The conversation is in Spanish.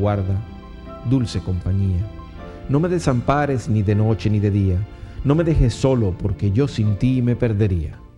guarda, dulce compañía. No me desampares ni de noche ni de día, no me dejes solo porque yo sin ti me perdería.